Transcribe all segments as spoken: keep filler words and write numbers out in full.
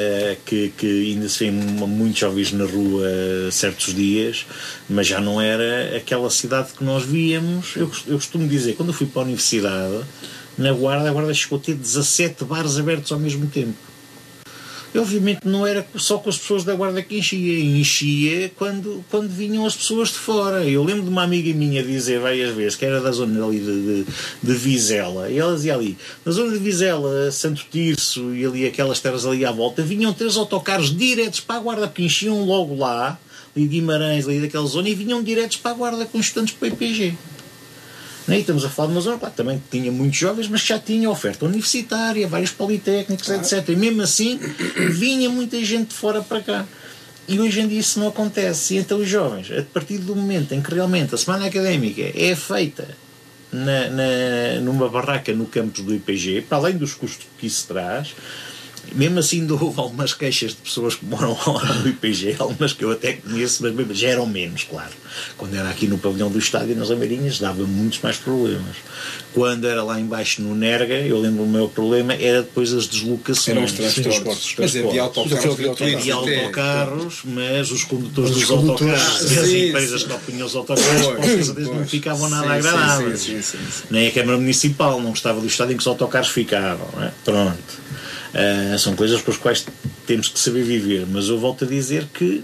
que, que ainda se vê muitos jovens na rua certos dias, mas já não era aquela cidade que nós víamos. Eu, eu costumo dizer, quando eu fui para a universidade, na Guarda, a Guarda chegou a ter dezassete bares abertos ao mesmo tempo. E, obviamente não era só com as pessoas da Guarda que enchia, enchia quando, quando vinham as pessoas de fora. Eu lembro de uma amiga minha dizer várias vezes, que era da zona ali de, de, de Vizela, e ela dizia ali, na zona de Vizela, Santo Tirso e ali aquelas terras ali à volta, vinham três autocarros diretos para a Guarda, porque enchiam logo lá, ali de Guimarães, ali daquela zona, e vinham diretos para a Guarda com estudantes para o I P G. E estamos a falar de uma zona, claro, também tinha muitos jovens, mas já tinha oferta universitária, vários politécnicos, ah. etcétera. E mesmo assim, vinha muita gente de fora para cá. E hoje em dia isso não acontece. E então os jovens, a partir do momento em que realmente a semana académica é feita na, na, numa barraca no campus do I P G, para além dos custos que isso traz, mesmo assim houve algumas queixas de pessoas que moram lá no I P G, algumas que eu até conheço, mas mesmo, já eram menos, claro. Quando era aqui no pavilhão do estádio, nas Lameirinhas, dava muitos mais problemas. Quando era lá embaixo no Nerga, eu lembro o meu problema era depois as deslocações. Eram os transportes. Mas havia autocarros, havia autocarros, mas os condutores dos autocarros, as empresas que opunham os autocarros, por certeza não ficavam nada agradáveis. Nem a Câmara Municipal não gostava do estádio em que os autocarros ficavam. Não é? Pronto. Uh, são coisas com as quais temos que saber viver, mas eu volto a dizer que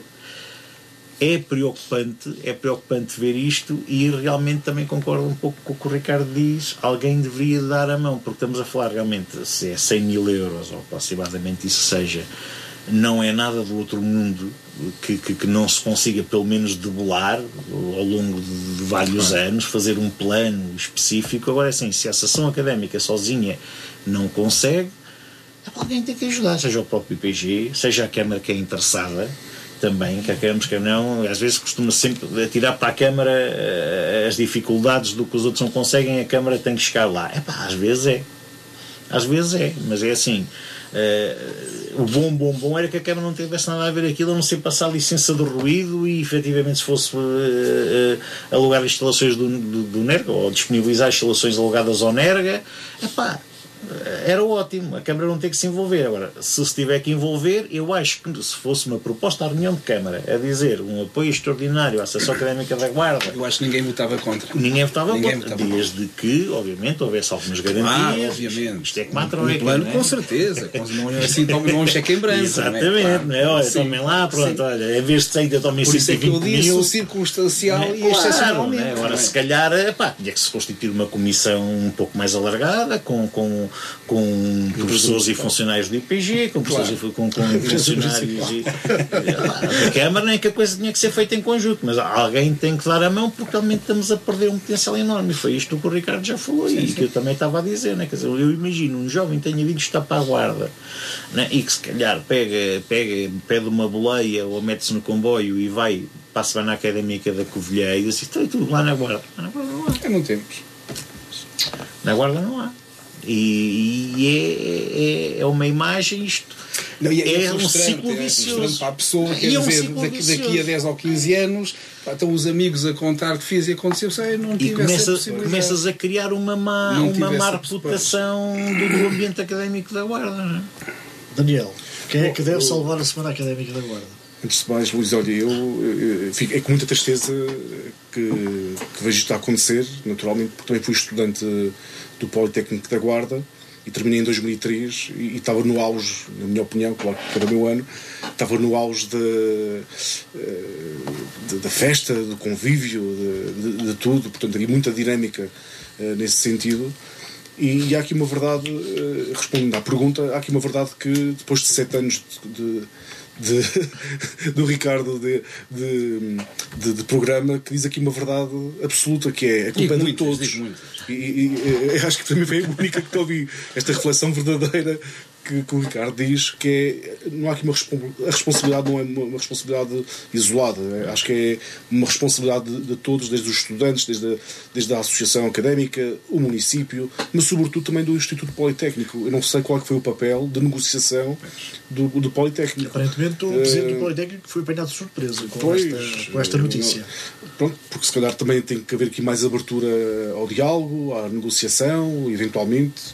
é preocupante, é preocupante ver isto, e realmente também concordo um pouco com o que o Ricardo diz. Alguém deveria dar a mão, porque estamos a falar realmente, se é cem mil euros ou aproximadamente isso seja, não é nada do outro mundo que, que, que não se consiga pelo menos debelar ao longo de, de vários anos, fazer um plano específico. Agora assim, se a Associação Académica sozinha não consegue, alguém tem que ajudar, seja o próprio I P G, seja a Câmara que é interessada também, que a Câmara que não, às vezes costuma sempre atirar para a Câmara uh, as dificuldades do que os outros não conseguem, a Câmara tem que chegar lá. É pá, às vezes é, às vezes é, mas é assim, uh, o bom, bom, bom era que a Câmara não tivesse nada a ver aquilo, a não ser passar a licença de ruído e efetivamente se fosse uh, uh, alugar instalações do, do, do Nerga, ou disponibilizar instalações alugadas ao Nerga, é pá, era ótimo, a Câmara não tem que se envolver. Agora, se se tiver que envolver, eu acho que se fosse uma proposta à reunião de Câmara a dizer um apoio extraordinário à Associação Académica da Guarda, eu acho que ninguém votava contra. Ninguém votava ninguém contra, votava desde contra. Que, obviamente, houvesse algumas garantias. Ah, obviamente. Isto é como a troika, um plano, não é? Com certeza. Não é assim, tomem um cheque em branco. Exatamente, não é? Claro. Olha, tomem lá, pronto, sim. Olha, em vez de cem, tomem cento e vinte mil. O circunstancial é? E claro, excepcionalmente. É? Agora, se calhar, pá, tinha que se constituir uma comissão um pouco mais alargada, com, com, com professores e funcionários do I P G, com, claro. com, com, com funcionários e, da Câmara, nem que a coisa tinha que ser feita em conjunto, mas alguém tem que dar a mão, porque realmente estamos a perder um potencial enorme, e foi isto que o Ricardo já falou, sim, e sim. que eu também estava a dizer, né? Quer dizer, eu imagino um jovem que tenha vindo estar para a Guarda, né? E que se calhar pega, pega, pede uma boleia ou mete-se no comboio e vai para a Semana Académica da Covilhã e diz, estou tudo lá na Guarda. Na Guarda não há. É, não temos. Na Guarda não há. E, e é, é, é uma imagem, isto não, e é, é um ciclo é vicioso para a pessoa, quer é um dizer, daqui, daqui a dez ou quinze anos pá, estão os amigos a contar que fiz e aconteceu, sei, não tive e começa, essa começas a criar uma má, uma má reputação do, do ambiente académico da Guarda, não é? Daniel, quem é que deve salvar a Semana Académica da Guarda? Antes de mais, Luís, olha, eu, eu fico, é com muita tristeza que, que vejo isto a acontecer, naturalmente, porque também fui estudante do Politécnico da Guarda e terminei em dois mil e três e, e estava no auge, na minha opinião, claro que era o meu ano, estava no auge da festa, do convívio, de, de, de tudo, portanto havia muita dinâmica uh, nesse sentido. E, e há aqui uma verdade, uh, respondendo à pergunta, há aqui uma verdade que depois de sete anos de, de De, do Ricardo de, de, de, de programa, que diz aqui uma verdade absoluta, que é a culpa é de todos e, e, e acho que também foi a única que ouvi esta reflexão verdadeira que, que o Ricardo diz, que é, não há aqui uma a responsabilidade não é uma, uma responsabilidade isolada, é, acho que é uma responsabilidade de, de todos, desde os estudantes, desde a, desde a associação académica, o município, mas sobretudo também do Instituto Politécnico. Eu não sei qual é que foi o papel de negociação do, do Politécnico. Aparentemente o presidente uh, do Politécnico foi apanhado de surpresa com, pois, esta, com esta notícia. Pronto, porque se calhar também tem que haver aqui mais abertura ao diálogo, à negociação, eventualmente,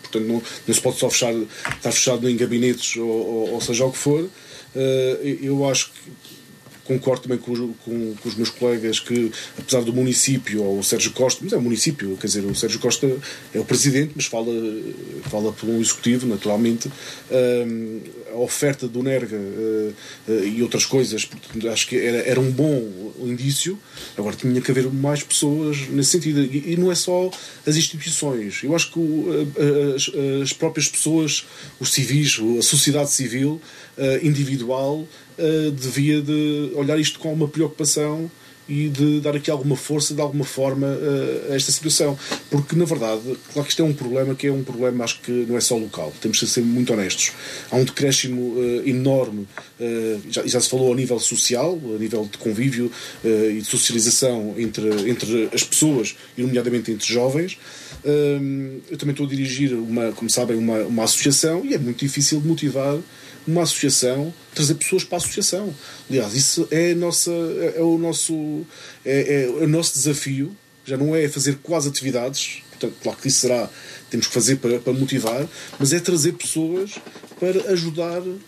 portanto não, não se pode só fechar, estar fechado em gabinetes ou, ou, ou seja o que for. Uh, eu acho que concordo também com os, com, com os meus colegas que, apesar do município, ou o Sérgio Costa, mas é o município, quer dizer, o Sérgio Costa é o presidente, mas fala, fala por um executivo, naturalmente. Um, a oferta do Nerga uh, uh, e outras coisas, portanto, acho que era, era um bom indício. Agora tinha que haver mais pessoas nesse sentido. E, e não é só as instituições. Eu acho que o, as, as próprias pessoas, os civis, a sociedade civil, uh, individual, Uh, devia de olhar isto com uma preocupação e de dar aqui alguma força, de alguma forma, uh, a esta situação. Porque, na verdade, claro que isto é um problema que é um problema, acho que não é só local. Temos de ser muito honestos. Há um decréscimo uh, enorme, uh, já, já se falou a nível social, a nível de convívio uh, e de socialização entre, entre as pessoas, e nomeadamente entre jovens. Uh, eu também estou a dirigir, uma, como sabem, uma, uma associação, e é muito difícil de motivar uma associação, trazer pessoas para a associação. Aliás, isso é, a nossa, é, o, nosso, é, é o nosso desafio. Já não é fazer quase atividades, portanto, claro que isso será, temos que fazer para, para motivar, mas é trazer pessoas para ajudar uh,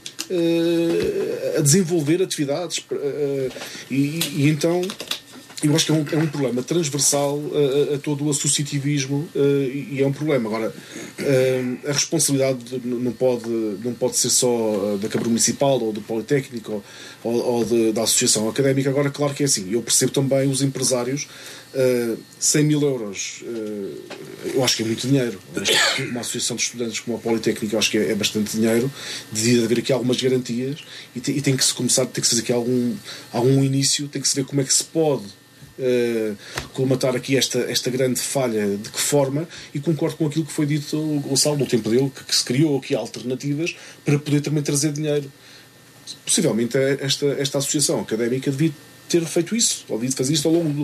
a desenvolver atividades. Uh, e, e então eu acho que é um, é um problema transversal a, a todo o associativismo, uh, e é um problema. Agora, uh, a responsabilidade não pode, não pode ser só da Câmara Municipal ou do Politécnico ou, ou de, da Associação Académica. Agora, claro que é assim. Eu percebo também os empresários. Uh, cem mil euros, uh, eu acho que é muito dinheiro. Uma associação de estudantes como a Politécnica, eu acho que é, é bastante dinheiro. Devia haver aqui algumas garantias e, te, e tem que se começar, tem que se fazer aqui algum, algum início, tem que se ver como é que se pode Uh, colmatar aqui esta, esta grande falha, de que forma, e concordo com aquilo que foi dito o Gonçalo no tempo dele, que, que se criou aqui alternativas para poder também trazer dinheiro. Possivelmente esta, esta associação académica devia ter feito isso, ou devia fazer isto ao longo do,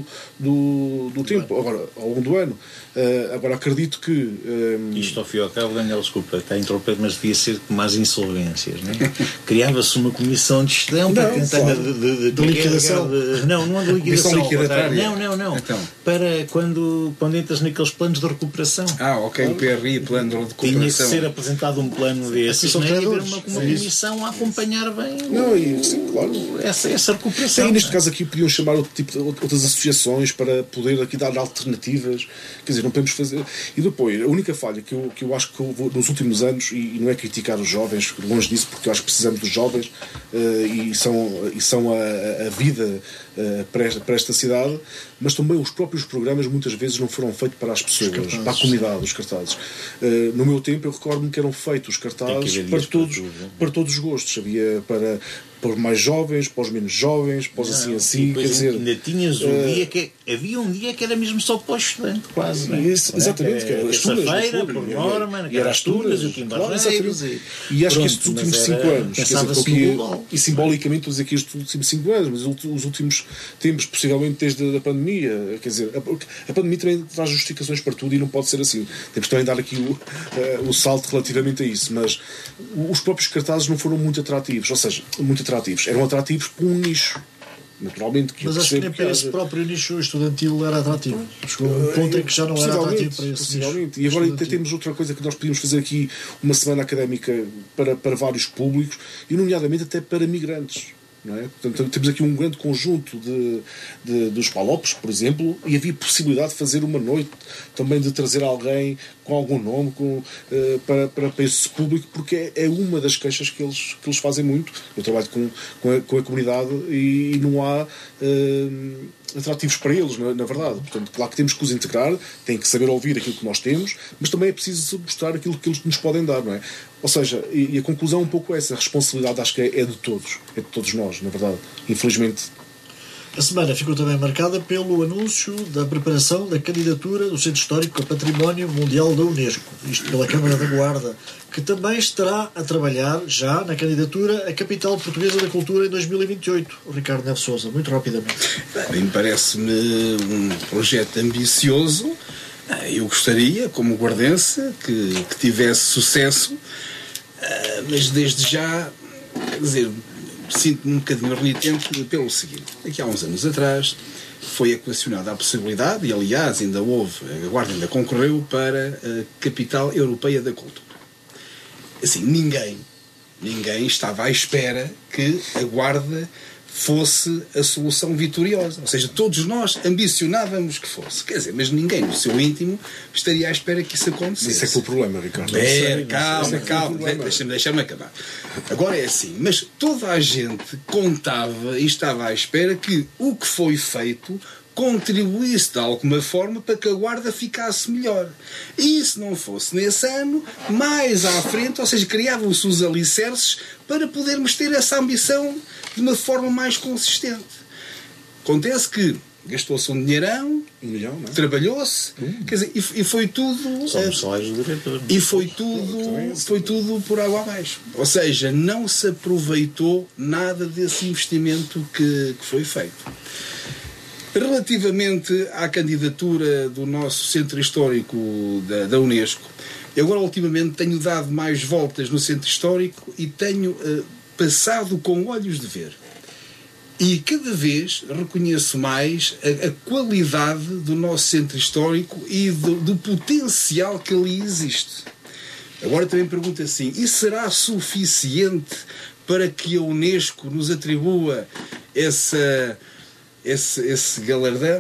do, do tempo, agora, ao longo do ano. Uh, agora acredito que um... isto ao fim e ao cabo, Daniel, desculpa, está a interromper, mas devia ser como as insolvências, não é? Criava-se uma comissão de gestão para tentar claro. de, de, de, de liquidação. De, não, não é de liquidação. Liquidatária. Não, não, não. Então. Para quando, quando entras naqueles planos de recuperação. Ah, ok, o P R I, plano de recuperação. Tinha que ser apresentado um plano desses, assim, e haver uma, uma comissão a acompanhar bem não, e, sim, claro. essa, essa recuperação. Sim, neste caso aqui podiam chamar outro tipo de, outras associações para poder aqui dar alternativas. Quer dizer, não podemos fazer. E depois, a única falha que eu, que eu acho que eu vou, nos últimos anos, e, e não é criticar os jovens, longe disso, porque eu acho que precisamos dos jovens uh, e são, e são a, a vida uh, para, esta, para esta cidade, mas também os próprios programas muitas vezes não foram feitos para as pessoas, cartazes, para a comunidade, os cartazes. Uh, no meu tempo eu recordo-me que eram feitos os cartazes para todos, para, para todos os gostos. Havia para, para os mais jovens, para os menos jovens, para os assim assim. Quer dizer, ainda tinhas um uh, dia que havia um dia que era mesmo só para o estudante, quase. Não é? Isso, exatamente, que era as feira por norma, e era as tunas, e o Quimbarreiros. E, e acho pronto, que estes últimos cinco anos, quer dizer, aqui, e simbolicamente estou a dizer que estes últimos cinco anos, mas os últimos tempos, possivelmente desde a pandemia, quer dizer, a, a pandemia também traz justificações para tudo e não pode ser assim. Temos também de dar aqui o, uh, o salto relativamente a isso, mas os próprios cartazes não foram muito atrativos, ou seja, muito atrativos, eram atrativos para um nicho. Naturalmente, que mas acho que nem para esse próprio nicho estudantil era atrativo. Chegou a um ponto em que já não era atrativo para esse nicho. E agora temos outra coisa que nós podíamos fazer aqui, uma semana académica para, para vários públicos, e nomeadamente até para migrantes. Não é? Portanto, temos aqui um grande conjunto de, de, dos Palopes, por exemplo, e havia possibilidade de fazer uma noite também, de trazer alguém com algum nome com, uh, para, para, para esse público, porque é, é uma das queixas que eles, que eles fazem muito. Eu trabalho com, com, a, com a comunidade e, e não há uh, atrativos para eles, na, na verdade. Portanto, claro que temos que os integrar, têm que saber ouvir aquilo que nós temos, mas também é preciso mostrar aquilo que eles nos podem dar, não é? Ou seja, e, e a conclusão é um pouco essa. A responsabilidade acho que é, é de todos, é de todos nós, na verdade. Infelizmente. A semana ficou também marcada pelo anúncio da preparação da candidatura do Centro Histórico a Património Mundial da Unesco, isto pela Câmara da Guarda, que também estará a trabalhar já na candidatura à Capital Portuguesa da Cultura em dois mil e vinte e oito. O Ricardo Neves Sousa, muito rapidamente. Bem, parece-me um projeto ambicioso. Eu gostaria, como guardense, que, que tivesse sucesso, mas desde já, quer dizer, sinto-me um bocadinho renitente pelo seguinte. Aqui há uns anos atrás foi equacionada a possibilidade, e aliás ainda houve, a Guarda ainda concorreu para a Capital Europeia da Cultura. Assim, ninguém, ninguém estava à espera que a Guarda fosse a solução vitoriosa. Ou seja, todos nós ambicionávamos que fosse. Quer dizer, mas ninguém no seu íntimo estaria à espera que isso acontecesse. Isso é que foi o problema, Ricardo. É, calma, calma, deixa-me deixa-me acabar. Agora é assim, mas toda a gente contava e estava à espera que o que foi feito contribuísse de alguma forma para que a Guarda ficasse melhor. E se não fosse nesse ano, mais à frente, ou seja, criavam-se os alicerces para podermos ter essa ambição de uma forma mais consistente. Acontece que gastou-se um dinheirão, um milhão, não é? Trabalhou-se, hum. quer dizer, e, e foi tudo... São os salários do diretor. E foi tudo, foi tudo por água abaixo. Ou seja, não se aproveitou nada desse investimento que, que foi feito. Relativamente à candidatura do nosso Centro Histórico da, da Unesco, eu agora ultimamente tenho dado mais voltas no Centro Histórico e tenho uh, passado com olhos de ver. E cada vez reconheço mais a, a qualidade do nosso Centro Histórico e do, do potencial que ali existe. Agora também pergunto assim, e será suficiente para que a Unesco nos atribua essa... Esse, esse galardão?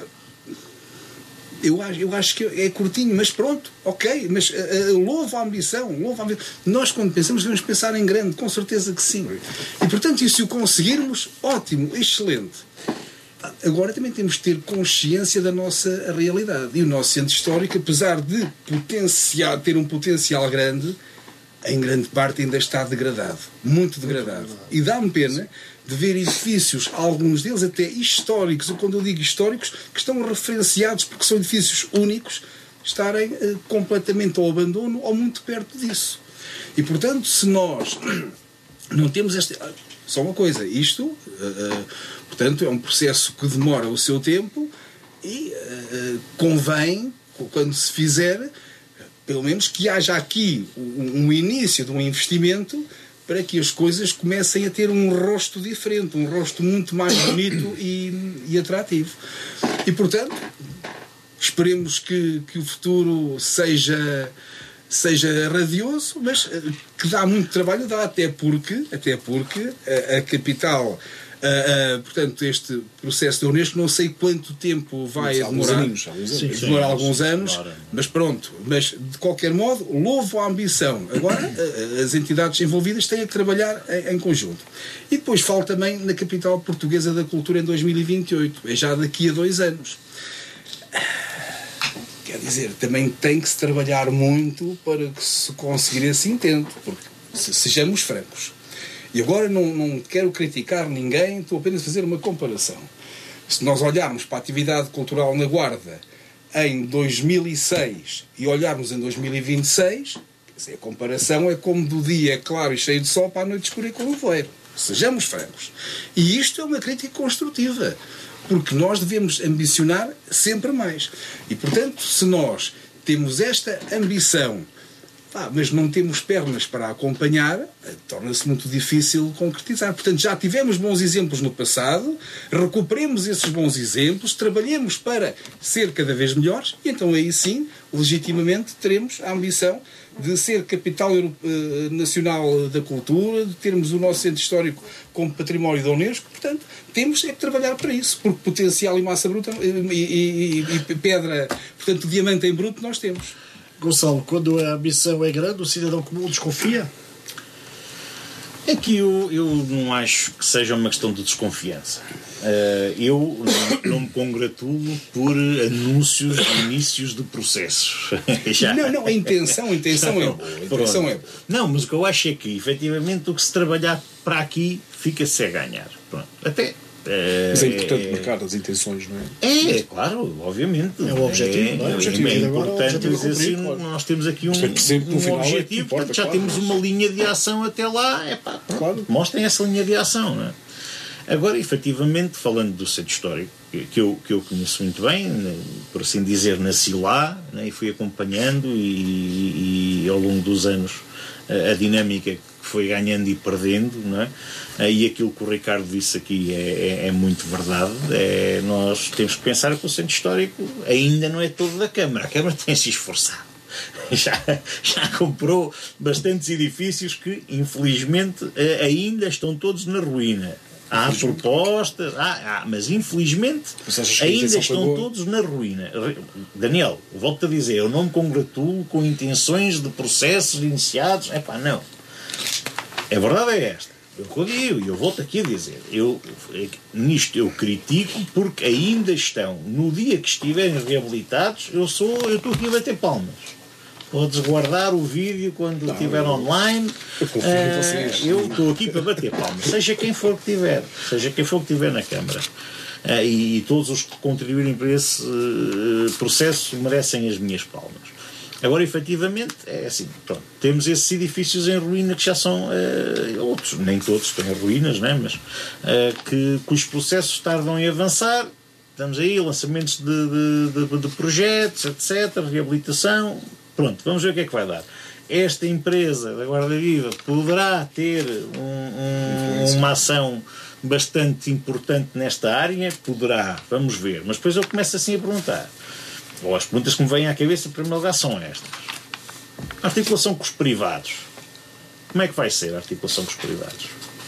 Eu acho, eu acho que é curtinho, mas pronto, ok, mas uh, uh, louvo a ambição, louvo a ambição. Nós, quando pensamos, devemos pensar em grande, com certeza que sim. E, portanto, e se o conseguirmos, ótimo, excelente. Agora também temos de ter consciência da nossa realidade. E o nosso centro histórico, apesar de potencial, ter um potencial grande, em grande parte ainda está degradado, muito degradado. E dá-me pena de ver edifícios, alguns deles até históricos, e quando eu digo históricos, que estão referenciados porque são edifícios únicos, estarem uh, completamente ao abandono ou muito perto disso. E, portanto, se nós não temos esta... Só uma coisa, isto, uh, uh, portanto, é um processo que demora o seu tempo e uh, convém, quando se fizer, pelo menos que haja aqui um, um início de um investimento para que as coisas comecem a ter um rosto diferente, um rosto muito mais bonito e, e atrativo. E, portanto, esperemos que, que o futuro seja, seja radioso, mas que dá muito trabalho, dá, até porque, até porque a, a capital... Uh, uh, portanto, este processo da Unesco não sei quanto tempo vai demorar, anos, anos, sim, demorar sim, alguns anos, claro. Mas pronto, mas de qualquer modo louvo a ambição. Agora uh, as entidades envolvidas têm que trabalhar em, em conjunto. E depois falo também na Capital Portuguesa da Cultura em dois mil e vinte e oito, é já daqui a dois anos. Quer dizer, também tem que se trabalhar muito para que se conseguir esse intento, porque se, sejamos francos. E agora não, não quero criticar ninguém, estou apenas a fazer uma comparação. Se nós olharmos para a atividade cultural na Guarda em dois mil e seis e olharmos em dois mil e vinte e seis, a comparação é como do dia claro e cheio de sol para a noite escura e com o nevoeiro. Sejamos francos. E isto é uma crítica construtiva, porque nós devemos ambicionar sempre mais. E, portanto, se nós temos esta ambição, Ah, mas não temos pernas para acompanhar, torna-se muito difícil concretizar. Portanto, já tivemos bons exemplos no passado, recuperemos esses bons exemplos, trabalhemos para ser cada vez melhores e então aí sim, legitimamente, teremos a ambição de ser capital nacional da cultura, de termos o nosso centro histórico como património da Unesco. Portanto, temos é que trabalhar para isso, porque potencial e massa bruta e, e, e pedra, portanto, diamante em bruto nós temos. Gonçalo, quando a ambição é grande, o cidadão comum desconfia? É que eu, eu não acho que seja uma questão de desconfiança. Uh, eu não, não me congratulo por anúncios de inícios de processos. Já. Não, não, a intenção, a intenção é boa. A intenção é boa. Não, mas o que eu acho é que, efetivamente, o que se trabalhar para aqui fica-se a ganhar. Pronto. Até... Mas é importante é, marcar as intenções, não é? É, é claro, obviamente. É o objetivo. É, é, objetivo é, é importante dizer assim, claro. Nós temos aqui um, um objetivo, é importa, portanto já claro, temos uma linha de ação até lá, é pá, claro. Mostrem essa linha de ação, não é? Agora, efetivamente, falando do centro histórico, que eu, que eu conheço muito bem, por assim dizer, nasci lá, né, e fui acompanhando e, e, e ao longo dos anos a, a dinâmica que foi ganhando e perdendo, não é? E aquilo que o Ricardo disse aqui é, é, é muito verdade. É, nós temos que pensar que o centro histórico ainda não é todo da Câmara. A Câmara tem se esforçado. Já, já comprou bastantes edifícios que, infelizmente, ainda estão todos na ruína. Há propostas, há, há, mas infelizmente ainda estão todos na ruína. Daniel, volto a dizer, eu não me congratulo com intenções de processos iniciados. Epá, não. A verdade é esta. Eu digo, eu volto aqui a dizer, eu, nisto eu critico porque ainda estão, no dia que estiverem reabilitados, eu sou, eu estou aqui a bater palmas. Podes guardar o vídeo quando não, estiver eu, online. Eu confio uh, em vocês. Eu estou aqui para bater palmas. Seja quem for que tiver. Seja quem for que tiver na Câmara. Uh, e, e todos os que contribuírem para esse uh, processo merecem as minhas palmas. Agora, efetivamente, é assim. Pronto, temos esses edifícios em ruína que já são uh, outros. Nem todos estão em ruínas, né? Mas uh, que, que os processos tardam em avançar. Estamos aí, lançamentos de, de, de, de projetos, etcétera. Reabilitação. Pronto, vamos ver o que é que vai dar. Esta empresa da Guarda Viva poderá ter um, um, uma ação bastante importante nesta área? Poderá, vamos ver. Mas depois eu começo assim a perguntar. Ou as perguntas que me vêm à cabeça, em primeiro lugar, são estas. A articulação com os privados. Como é que vai ser a articulação com os privados?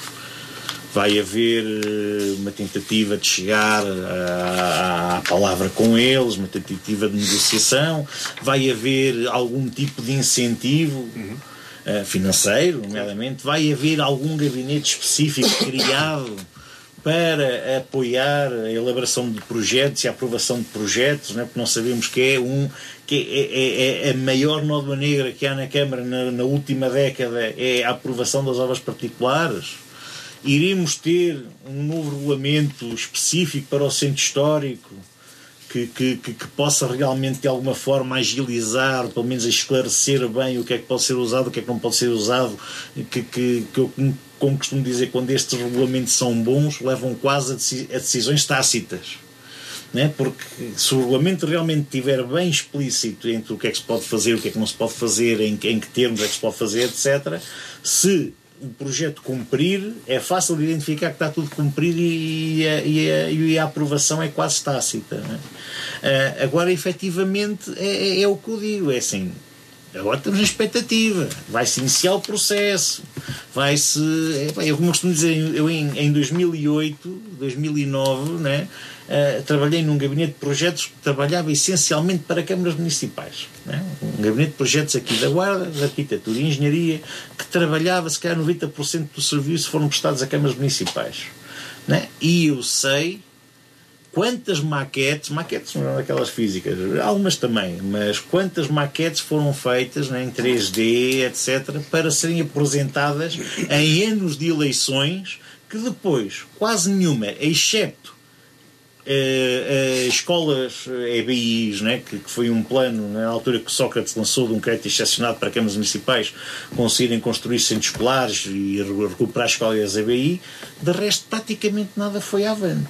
Vai haver uma tentativa de chegar à, à palavra com eles, uma tentativa de negociação, vai haver algum tipo de incentivo uhum. uh, financeiro, nomeadamente, vai haver algum gabinete específico criado para apoiar a elaboração de projetos e a aprovação de projetos, não é? Porque nós sabemos que é, um, que é, é, é a maior nódoa negra que há na Câmara na, na última década, é a aprovação das obras particulares. Iremos ter um novo regulamento específico para o centro histórico que, que, que, que possa realmente de alguma forma agilizar, pelo menos esclarecer bem o que é que pode ser usado, o que é que não pode ser usado, que, que, que eu, como costumo dizer, quando estes regulamentos são bons, levam quase a decisões tácitas. Né? Porque se o regulamento realmente estiver bem explícito entre o que é que se pode fazer, o que é que não se pode fazer, em, em que termos é que se pode fazer, etcétera, se o projeto cumprir, é fácil de identificar que está tudo cumprido e a, e a, e a aprovação é quase tácita. Né? Uh, agora, efetivamente, é, é, é o que eu digo, é assim, agora estamos na expectativa, vai-se iniciar o processo, vai-se, é, eu como costumo dizer, eu em, em dois mil e oito, dois mil e nove, né, uh, trabalhei num gabinete de projetos que trabalhava essencialmente para câmaras municipais, né? Um gabinete de projetos aqui da Guarda, de Arquitetura e Engenharia, que trabalhava, se calhar noventa por cento do serviço foram prestados a câmaras municipais, né? E eu sei quantas maquetes, maquetes não eram aquelas físicas, algumas também, mas quantas maquetes foram feitas, né, em três D, etcétera, para serem apresentadas em anos de eleições, que depois, quase nenhuma, excepto Uh, uh, escolas E B Is, né, que, que foi um plano na altura que Sócrates lançou de um crédito excepcionado para câmaras municipais conseguirem construir centros escolares e recuperar escolas E B I, de resto praticamente nada foi avante.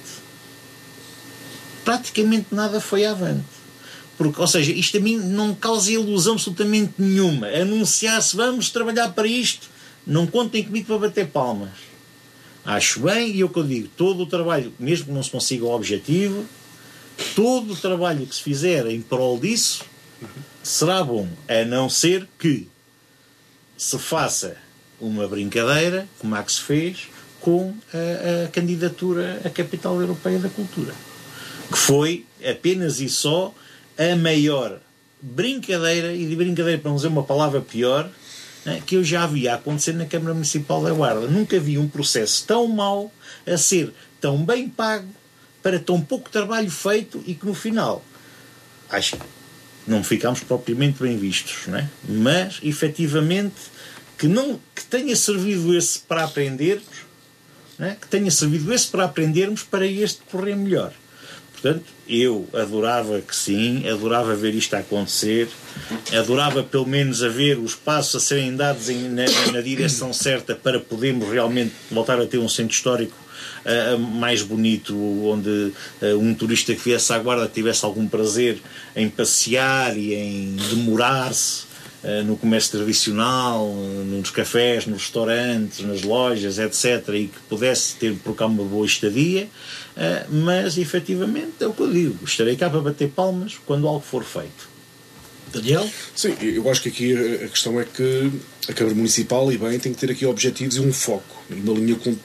Praticamente nada foi avante. Porque, ou seja, isto a mim não me causa ilusão absolutamente nenhuma. Anunciar-se, vamos trabalhar para isto, não contem comigo para bater palmas. Acho bem, e é o que eu digo, todo o trabalho, mesmo que não se consiga o objetivo, todo o trabalho que se fizer em prol disso será bom, a não ser que se faça uma brincadeira, como a que se fez, com a, a candidatura à Capital Europeia da Cultura, que foi apenas e só a maior brincadeira, e de brincadeira para não dizer uma palavra pior, que eu já vi acontecer na Câmara Municipal da Guarda. Nunca vi um processo tão mau, a ser tão bem pago, para tão pouco trabalho feito, e que no final acho que não ficámos propriamente bem vistos, não é? Mas efetivamente que, não, que tenha servido esse para aprendermos, não é? Que tenha servido esse para aprendermos para este correr melhor. Portanto, eu adorava que sim, adorava ver isto a acontecer, adorava pelo menos a ver os passos a serem dados em, na, na direção certa para podermos realmente voltar a ter um centro histórico uh, mais bonito, onde uh, um turista que viesse à Guarda tivesse algum prazer em passear e em demorar-se no comércio tradicional, nos cafés, nos restaurantes, nas lojas, etcétera, e que pudesse ter por cá uma boa estadia, mas efetivamente é o que eu digo, estarei cá para bater palmas quando algo for feito. Daniel? Sim, eu acho que aqui a questão é que a Câmara Municipal, e bem, tem que ter aqui objetivos e um foco, uma linha